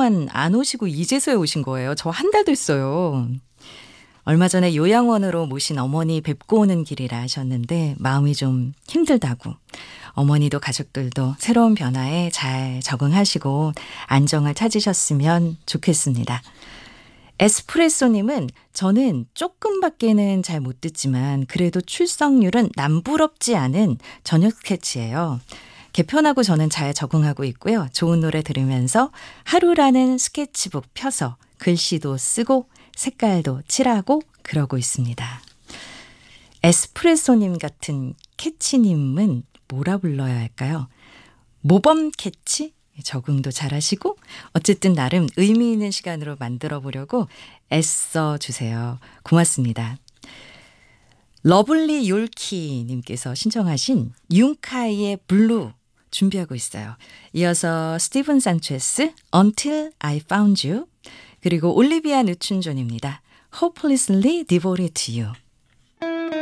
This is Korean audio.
동안 안 오시고 이제서야 오신 거예요. 저 한 달 됐어요. 얼마 전에 요양원으로 모신 어머니 뵙고 오는 길이라 하셨는데 마음이 좀 힘들다고. 어머니도 가족들도 새로운 변화에 잘 적응하시고 안정을 찾으셨으면 좋겠습니다. 에스프레소님은 저는 조금밖에는 잘 못 듣지만 그래도 출석률은 남부럽지 않은 저녁 스케치예요. 개편하고 저는 잘 적응하고 있고요. 좋은 노래 들으면서 하루라는 스케치북 펴서 글씨도 쓰고 색깔도 칠하고 그러고 있습니다. 에스프레소님 같은 캐치님은 뭐라 불러야 할까요? 모범 캐치? 적응도 잘하시고 어쨌든 나름 의미 있는 시간으로 만들어 보려고 애써 주세요. 고맙습니다. 러블리 율키님께서 신청하신 윤카이의 블루 준비하고 있어요. 이어서 스티븐 산체스 Until I Found You 그리고 올리비아 누춘존입니다. Hopelessly Devoted to You.